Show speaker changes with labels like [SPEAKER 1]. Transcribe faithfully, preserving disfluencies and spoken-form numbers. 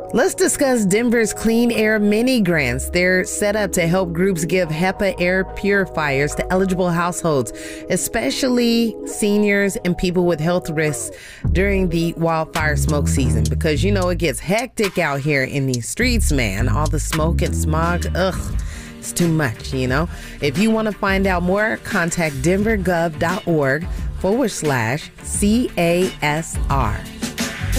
[SPEAKER 1] Let's discuss Denver's Clean Air Mini Grants. They're set up to help groups give HEPA air purifiers to eligible households, especially seniors and people with health risks during the wildfire smoke season. Because, you know, it gets hectic out here in these streets, man. All the smoke and smog, ugh. It's too much, you know. If you want to find out more, contact denvergov.org forward slash CASR.